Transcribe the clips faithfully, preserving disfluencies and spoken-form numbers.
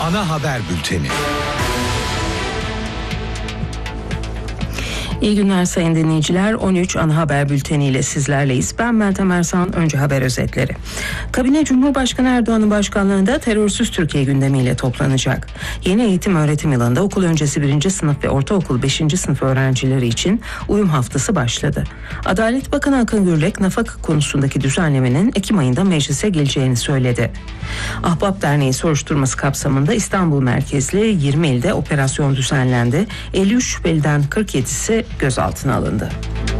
Ana haber bülteni. İyi günler sayın dinleyiciler. on üç ana haber bülteniyle sizlerleyiz. Ben Meltem Ersan. Önce haber özetleri. Kabine Cumhurbaşkanı Erdoğan'ın başkanlığında terörsüz Türkiye gündemiyle toplanacak. Yeni eğitim öğretim yılında okul öncesi birinci sınıf ve ortaokul beşinci sınıf öğrencileri için uyum haftası başladı. Adalet Bakanı Akın Gürlek, nafaka konusundaki düzenlemenin Ekim ayında meclise geleceğini söyledi. Ahbap Derneği soruşturması kapsamında İstanbul merkezli yirmi ilde operasyon düzenlendi. elli üç şüpheliden kırk yedisi gözaltına alındı.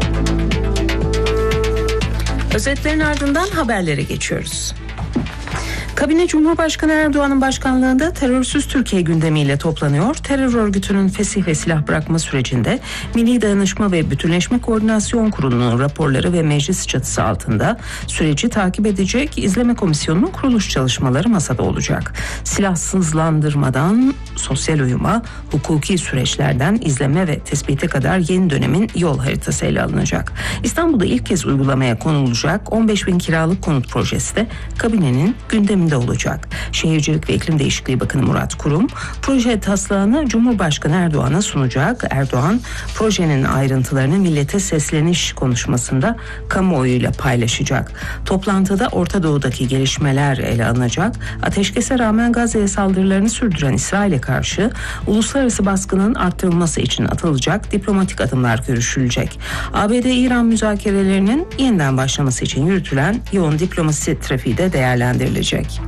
Özetlerin ardından haberlere geçiyoruz. Kabine Cumhurbaşkanı Erdoğan'ın başkanlığında terörsüz Türkiye gündemiyle toplanıyor. Terör örgütünün fesih ve silah bırakma sürecinde Milli Dayanışma ve Bütünleşme Koordinasyon Kurulu'nun raporları ve meclis çatısı altında süreci takip edecek izleme komisyonunun kuruluş çalışmaları masada olacak. Silahsızlandırmadan sosyal uyuma, hukuki süreçlerden izleme ve tespite kadar yeni dönemin yol haritası ele alınacak. İstanbul'da ilk kez uygulamaya konulacak on beş bin kiralık konut projesi de kabinenin gündeminde olacak. Şehircilik ve İklim Değişikliği Bakanı Murat Kurum, proje taslağını Cumhurbaşkanı Erdoğan'a sunacak. Erdoğan, projenin ayrıntılarını millete sesleniş konuşmasında kamuoyuyla paylaşacak. Toplantıda Orta Doğu'daki gelişmeler ele alınacak. Ateşkese rağmen Gazze'ye saldırılarını sürdüren İsrail'e karşı uluslararası baskının arttırılması için atılacak diplomatik adımlar görüşülecek. A B D-İran müzakerelerinin yeniden başlaması için yürütülen yoğun diplomasi trafiği de değerlendirilecek.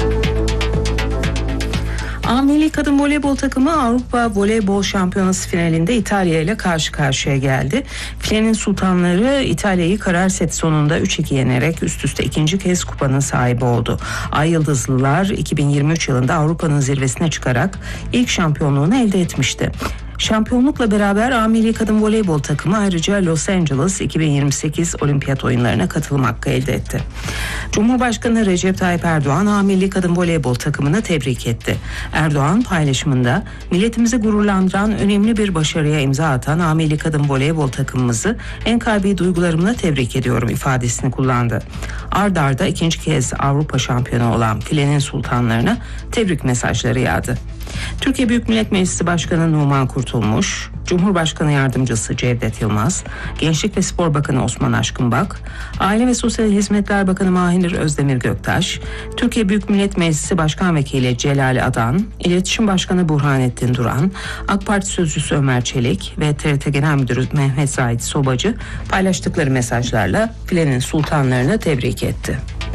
A Milli Kadın Voleybol takımı Avrupa Voleybol Şampiyonası finalinde İtalya ile karşı karşıya geldi. Filenin sultanları İtalya'yı karar set sonunda üç iki yenerek üst üste ikinci kez kupanın sahibi oldu. Ay Yıldızlılar iki bin yirmi üç yılında Avrupa'nın zirvesine çıkarak ilk şampiyonluğunu elde etmişti. Şampiyonlukla beraber A Milli Kadın Voleybol takımı ayrıca Los Angeles iki bin yirmi sekiz Olimpiyat oyunlarına katılım hakkı elde etti. Cumhurbaşkanı Recep Tayyip Erdoğan A Milli Kadın Voleybol takımını tebrik etti. Erdoğan paylaşımında milletimizi gururlandıran önemli bir başarıya imza atan A Milli Kadın Voleybol takımımızı en kalbi duygularımla tebrik ediyorum ifadesini kullandı. Ard arda ikinci kez Avrupa şampiyonu olan filenin sultanlarına tebrik mesajları yağdı. Türkiye Büyük Millet Meclisi Başkanı Numan Kurtulmuş, Cumhurbaşkanı Yardımcısı Cevdet Yılmaz, Gençlik ve Spor Bakanı Osman Aşkınbak, Aile ve Sosyal Hizmetler Bakanı Mahir Özdemir Göktaş, Türkiye Büyük Millet Meclisi Başkan Vekili Celal Adan, İletişim Başkanı Burhanettin Duran, AK Parti Sözcüsü Ömer Çelik ve T R T Genel Müdürü Mehmet Zahit Sobacı paylaştıkları mesajlarla filenin sultanlarını tebrik etti.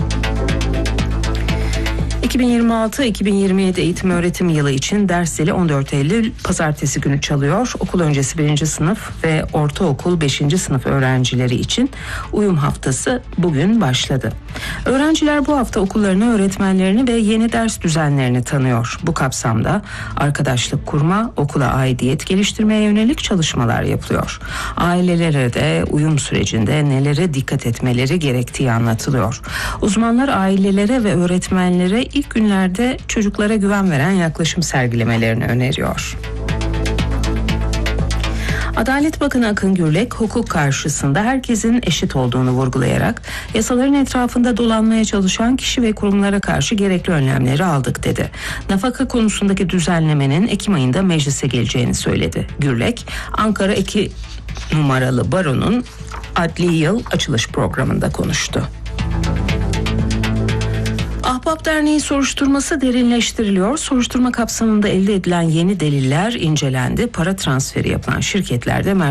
iki bin yirmi altı iki bin yirmi yedi eğitim öğretim yılı için ders zili on dört Eylül pazartesi günü çalıyor. Okul öncesi birinci sınıf ve ortaokul beşinci sınıf öğrencileri için uyum haftası bugün başladı. Öğrenciler bu hafta okullarını, öğretmenlerini ve yeni ders düzenlerini tanıyor. Bu kapsamda arkadaşlık kurma, okula aidiyet geliştirmeye yönelik çalışmalar yapılıyor. Ailelere de uyum sürecinde nelere dikkat etmeleri gerektiği anlatılıyor. Uzmanlar ailelere ve öğretmenlere ilk günlerde çocuklara güven veren yaklaşım sergilemelerini öneriyor. Adalet Bakanı Akın Gürlek, hukuk karşısında herkesin eşit olduğunu vurgulayarak yasaların etrafında dolanmaya çalışan kişi ve kurumlara karşı gerekli önlemleri aldık dedi. Nafaka konusundaki düzenlemenin Ekim ayında meclise geleceğini söyledi. Gürlek, Ankara iki numaralı baronun adli yıl açılış programında konuştu. Ahbap Derneği soruşturması derinleştiriliyor. Soruşturma kapsamında elde edilen yeni deliller incelendi. Para transferi yapan şirketlerde